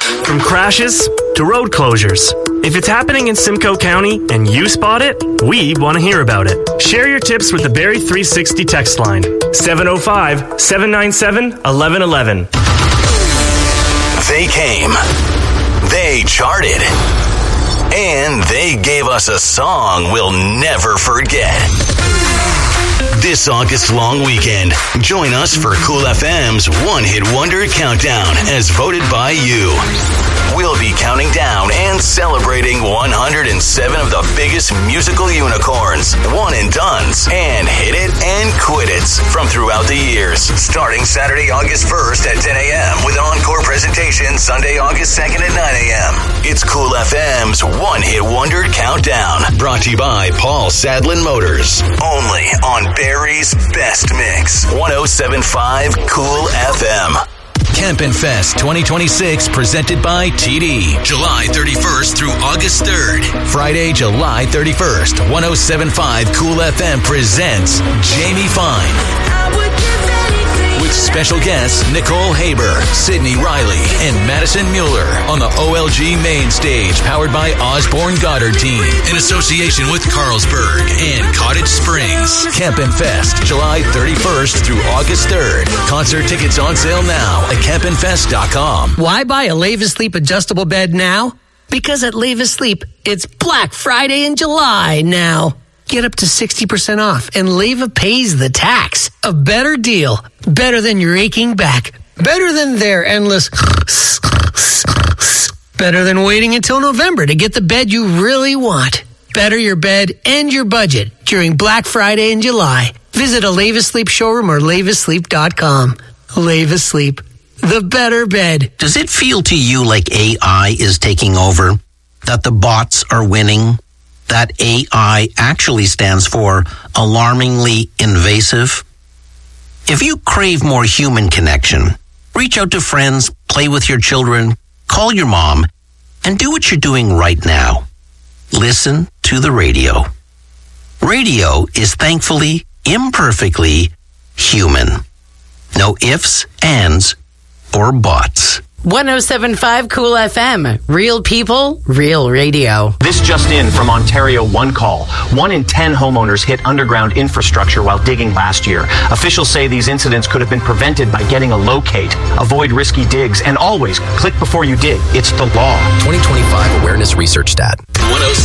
From crashes to road closures. If it's happening in Simcoe County and you spot it, we want to hear about it. Share your tips with the Barrie 360 text line, 705-797-1111. They came, they charted, and they gave us a song we'll never forget. This August long weekend, join us for Cool FM's One Hit Wonder Countdown as voted by you. We'll be counting down and celebrating 107 of the biggest musical unicorns, one and dones, and hit it and quit it's from throughout the years. Starting Saturday, August 1st at 10 a.m. with an encore presentation Sunday, August 2nd at 9 a.m. It's Cool FM's One Hit Wonder Countdown. Brought to you by Paul Sadlin Motors. Only on Barrie's Best Mix. 107.5 Cool FM. Campin' Fest 2026 presented by TD. July 31st through August 3rd. Friday, July 31st. 107.5 Cool FM presents Jamie Fine. With special guests Nicole Haber, Sydney Riley, and Madison Mueller on the OLG main stage, powered by Osborne Goddard Team, in association with Carlsberg and Cottage Springs. Campin' Fest, July 31st through August 3rd. Concert tickets on sale now at campinfest.com. Why buy a Levis Sleep adjustable bed now? Because at Levis Sleep, it's Black Friday in July now. Get up to 60% off and Leva pays the tax. A better deal. Better than your aching back. Better than their endless... Better than waiting until November to get the bed you really want. Better your bed and your budget during Black Friday in July. Visit a Levis Sleep showroom or levisleep.com. Levis Sleep. The better bed. Does it feel to you like AI is taking over? That the bots are winning? That AI actually stands for alarmingly invasive? If you crave more human connection, reach out to friends, play with your children, call your mom, and do what you're doing right now. Listen to the radio. Radio is thankfully, imperfectly human. No ifs, ands, or buts. 107.5 Cool FM. Real people, real radio. This just in from Ontario One Call. 1 in 10 homeowners hit underground infrastructure while digging last year. Officials say these incidents could have been prevented by getting a locate. Avoid risky digs and always click before you dig. It's the law. 2025 Awareness Research Stat.